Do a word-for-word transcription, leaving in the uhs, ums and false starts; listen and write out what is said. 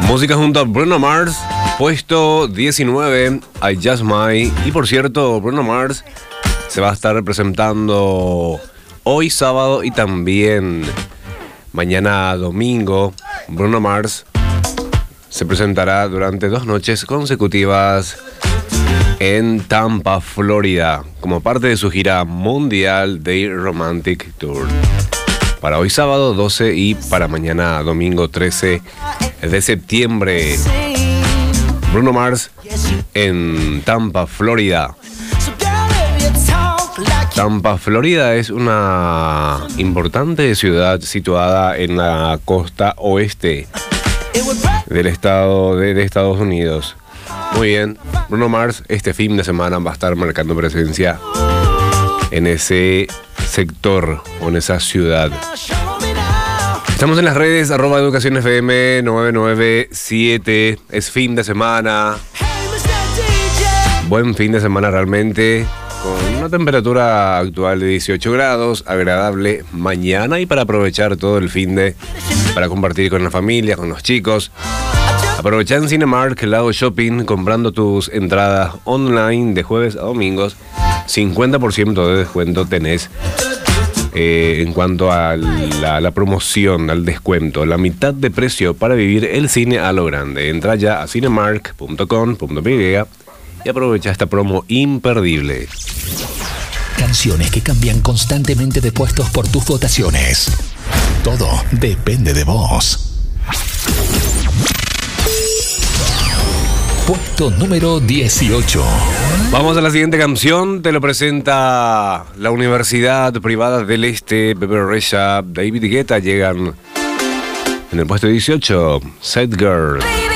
Música junto a Bruno Mars, puesto diecinueve, I Just Might. Y por cierto, Bruno Mars se va a estar presentando hoy sábado y también mañana domingo. Bruno Mars se presentará durante dos noches consecutivas en Tampa, Florida, como parte de su gira mundial de Romantic Tour. Para hoy sábado doce y para mañana domingo trece de septiembre. Bruno Mars en Tampa, Florida. Tampa, Florida es una importante ciudad situada en la costa oeste del estado de, de Estados Unidos. Muy bien, Bruno Mars este fin de semana va a estar marcando presencia en ese sector o en esa ciudad. Estamos en las redes, arroba Educación F M nueve nueve siete. Es fin de semana. Buen fin de semana realmente, con una temperatura actual de dieciocho grados, agradable mañana y para aprovechar todo el fin de, para compartir con la familia, con los chicos. Aprovecha en Cinemark, Lago Shopping, comprando tus entradas online de jueves a domingos. cincuenta por ciento de descuento tenés eh, en cuanto a la, la promoción, al descuento. La mitad de precio para vivir el cine a lo grande. Entra ya a cinemark punto com punto pe y aprovecha esta promo imperdible. Canciones que cambian constantemente de puestos por tus votaciones. Todo depende de vos. Puesto número dieciocho. Vamos a la siguiente canción. Te lo presenta la Universidad Privada del Este. Bebe Rexha, David Guetta llegan en el puesto dieciocho. Sad Girl.